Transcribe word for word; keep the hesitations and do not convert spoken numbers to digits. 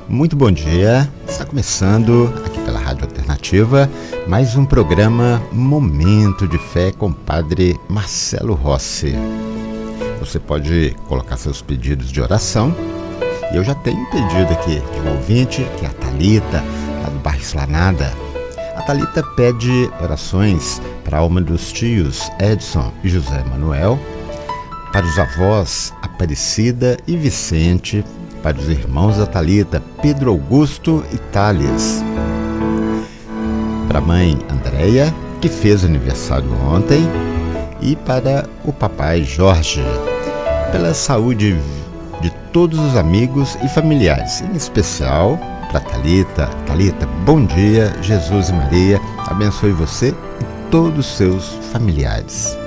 Muito bom dia, está começando aqui pela Rádio Alternativa mais um programa Momento de Fé com o Padre Marcelo Rossi. Você pode colocar seus pedidos de oração e eu já tenho um pedido aqui de um ouvinte, que é a Thalita, lá do bairro Esplanada. A Thalita pede orações para a alma dos tios Edson e José Manuel, para os avós Aparecida e Vicente, para os irmãos da Thalita, Pedro Augusto e Thales, para a mãe Andréia, que fez aniversário ontem, e para o papai Jorge, pela saúde de todos os amigos e familiares, em especial para Thalita. Thalita, bom dia, Jesus e Maria abençoe você e todos os seus familiares.